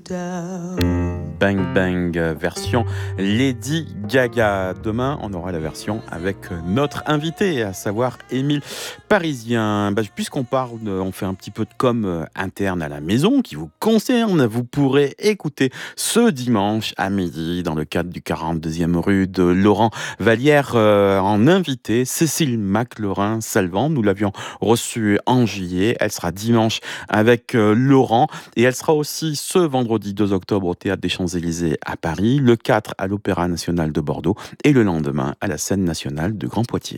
Bang Bang, version Lady Gaga. Demain, on aura la version avec notre invité, à savoir Émile Parisien. Puisqu'on parle, on fait un petit peu de com interne à la maison qui vous concerne. Vous pourrez écouter ce dimanche à midi, dans le cadre du 42e rue de Laurent Vallière, en invité Cécile McLaurin-Salvant. Nous l'avions reçue en juillet. Elle sera dimanche avec Laurent, et elle sera aussi ce vendredi 2 octobre au Théâtre des Champs-Élysées à Paris, le 4 à l'Opéra National de Bordeaux et le lendemain à la Scène Nationale de Grand Poitiers.